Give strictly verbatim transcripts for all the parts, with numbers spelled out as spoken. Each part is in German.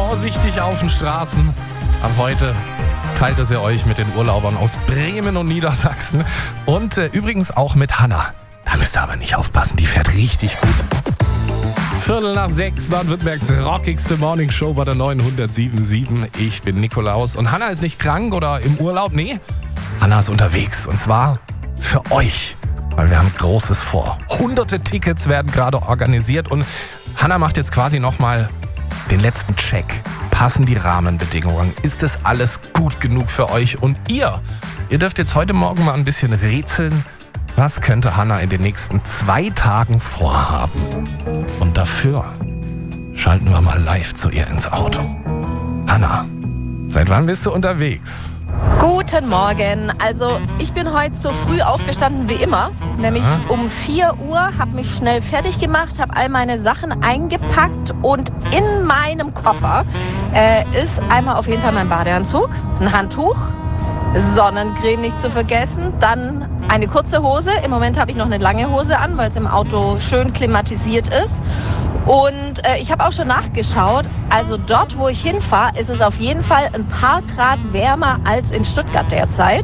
vorsichtig auf den Straßen. Ab heute teilt es ihr euch mit den Urlaubern aus Bremen und Niedersachsen. Und äh, übrigens auch mit Hanna. Da müsst ihr aber nicht aufpassen, die fährt richtig gut. Viertel nach sechs, Baden-Württembergs rockigste Morningshow bei der neunhundertsieben Komma sieben. Ich bin Nikolaus und Hanna ist nicht krank oder im Urlaub. Nee, Hanna ist unterwegs und zwar für euch, weil wir haben Großes vor. Hunderte Tickets werden gerade organisiert und Hanna macht jetzt quasi nochmal den letzten Check. Passen die Rahmenbedingungen? Ist das alles gut genug für euch? Und ihr, ihr dürft jetzt heute Morgen mal ein bisschen rätseln. Was könnte Hanna in den nächsten zwei Tagen vorhaben? Und dafür schalten wir mal live zu ihr ins Auto. Hanna, seit wann bist du unterwegs? Guten Morgen. Also ich bin heute so früh aufgestanden wie immer, nämlich Aha. um vier Uhr, habe mich schnell fertig gemacht, habe all meine Sachen eingepackt und in meinem Koffer äh, ist einmal auf jeden Fall mein Badeanzug, ein Handtuch, Sonnencreme nicht zu vergessen, dann eine kurze Hose. Im Moment habe ich noch eine lange Hose an, weil es im Auto schön klimatisiert ist. Und äh, ich habe auch schon nachgeschaut, also dort, wo ich hinfahre, ist es auf jeden Fall ein paar Grad wärmer als in Stuttgart derzeit.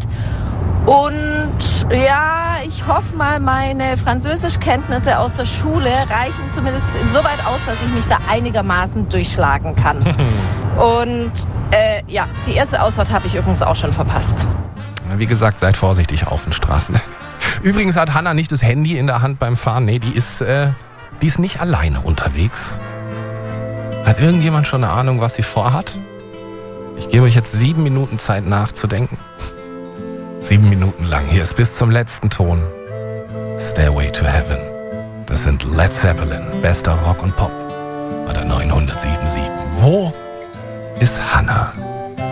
Und ja, ich hoffe mal, meine Französischkenntnisse aus der Schule reichen zumindest insoweit aus, dass ich mich da einigermaßen durchschlagen kann. Und äh, ja, die erste Ausfahrt habe ich übrigens auch schon verpasst. Wie gesagt, seid vorsichtig auf den Straßen. Übrigens hat Hanna nicht das Handy in der Hand beim Fahren. Nee, die ist, äh, die ist nicht alleine unterwegs. Hat irgendjemand schon eine Ahnung, was sie vorhat? Ich gebe euch jetzt sieben Minuten Zeit nachzudenken. Sieben Minuten lang. Hier ist bis zum letzten Ton Stairway to Heaven. Das sind Led Zeppelin, bester Rock und Pop bei der neunhundertsieben Komma sieben. Wo ist Hanna?